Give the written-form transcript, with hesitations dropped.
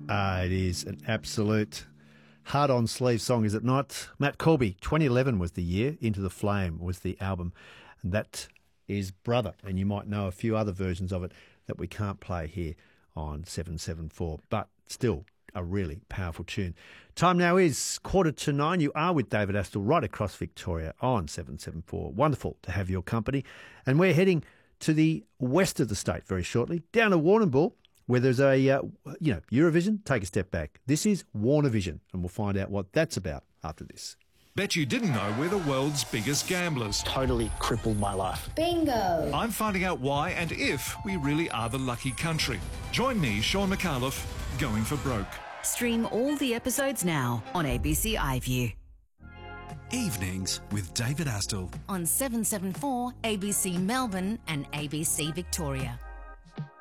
It is an absolute hard-on sleeve song, is it not? Matt Colby, 2011 was the year. Into the Flame was the album. And that is Brother. And you might know a few other versions of it that we can't play here on 774. But still, a really powerful tune. Time now is 8:45. You are with David Astle right across Victoria on 774. Wonderful to have your company. And we're heading to the west of the state very shortly, down to Warrnambool, where there's a, Eurovision. Take a step back. This is Warnervision, and we'll find out what that's about after this. Bet you didn't know we're the world's biggest gamblers. Totally crippled my life. Bingo! I'm finding out why and if we really are the lucky country. Join me, Sean McAuliffe, going for broke. Stream all the episodes now on ABC iView. Evenings with David Astle On 774 ABC Melbourne and ABC Victoria.